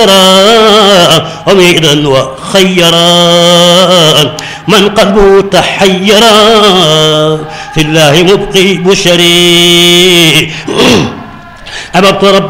أميرا وخيرا من قلبه تحيرا في الله مبقي بشري أحببت رب